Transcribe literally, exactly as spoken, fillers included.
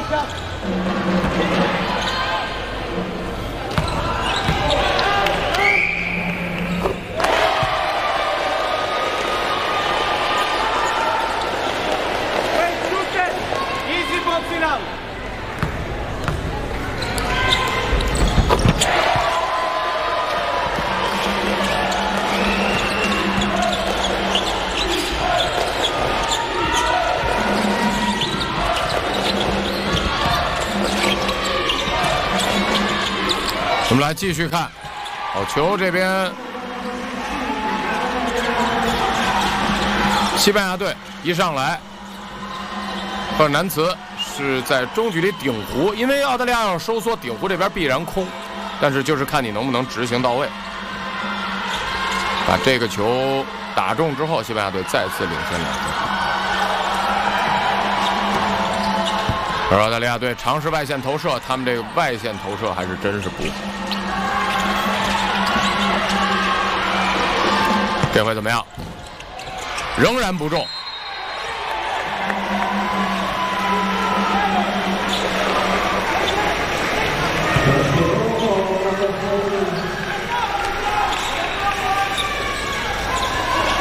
我们来继续看，好球这边，西班牙队一上来，赫尔南茨是在中距离顶弧，因为澳大利亚要收缩，顶弧这边必然空，但是就是看你能不能执行到位。把这个球打中之后，西班牙队再次领先两分。而澳大利亚队尝试外线投射，他们这个外线投射还是真是不好。这回怎么样？仍然不中。